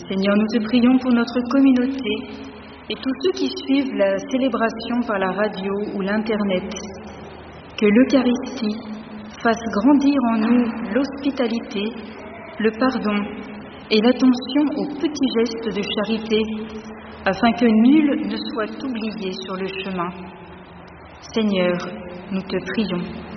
Seigneur, nous te prions pour notre communauté et tous ceux qui suivent la célébration par la radio ou l'Internet. Que l'Eucharistie fasse grandir en nous l'hospitalité, le pardon et l'attention aux petits gestes de charité, afin que nul ne soit oublié sur le chemin. Seigneur, nous te prions.